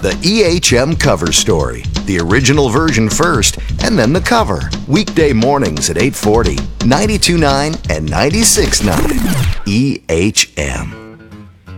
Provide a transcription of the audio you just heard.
The EHM Cover Story. The original version first, and then the cover. Weekday mornings at 8:40, 92.9 and 96.9. EHM.